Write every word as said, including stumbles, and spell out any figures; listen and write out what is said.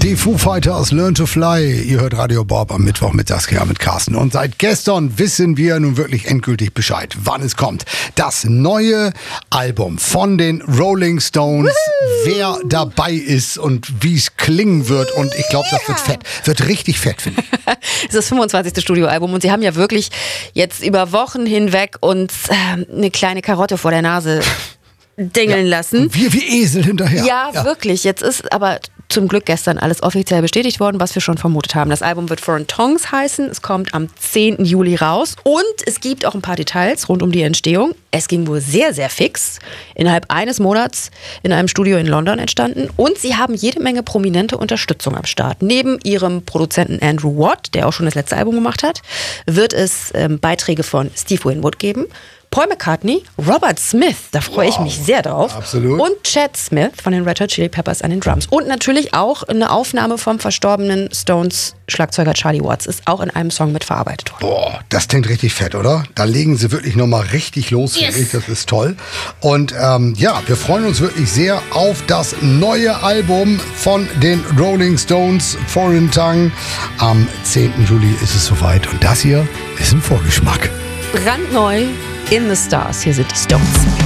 Die Foo Fighters, Learn to Fly. Ihr hört Radio Bob am Mittwoch mit Saskia, mit Carsten. Und seit gestern wissen wir nun wirklich endgültig Bescheid, wann es kommt. Das neue Album von den Rolling Stones. Woo! Wer dabei ist und wie es klingen wird. Und ich glaube, yeah. das wird fett. Wird richtig fett, finde ich. Es ist das fünfundzwanzigste Studioalbum und sie haben ja wirklich jetzt über Wochen hinweg uns äh, eine kleine Karotte vor der Nase dingeln ja. lassen. Und wir wie Esel hinterher. Ja, ja, wirklich. Jetzt ist aber zum Glück gestern alles offiziell bestätigt worden, was wir schon vermutet haben. Das Album wird Foreign Tongues heißen. Es kommt am zehnten Juli raus. Und es gibt auch ein paar Details rund um die Entstehung. Es ging wohl sehr, sehr fix. Innerhalb eines Monats in einem Studio in London entstanden. Und sie haben jede Menge prominente Unterstützung am Start. Neben ihrem Produzenten Andrew Watt, der auch schon das letzte Album gemacht hat, wird es ähm, Beiträge von Steve Winwood geben. Paul McCartney, Robert Smith, da freue wow, ich mich sehr drauf. Absolut. Und Chad Smith von den Red Hot Chili Peppers an den Drums. Und natürlich auch eine Aufnahme vom verstorbenen Stones-Schlagzeuger Charlie Watts ist auch in einem Song mitverarbeitet worden. Boah, das klingt richtig fett, oder? Da legen sie wirklich nochmal richtig los, yes. finde ich. Das ist toll. Und ähm, ja, wir freuen uns wirklich sehr auf das neue Album von den Rolling Stones, Foreign Tongue. Am zehnten Juli ist es soweit. Und das hier ist ein Vorgeschmack. Brandneu. In the Stars. Hier sind die Stones.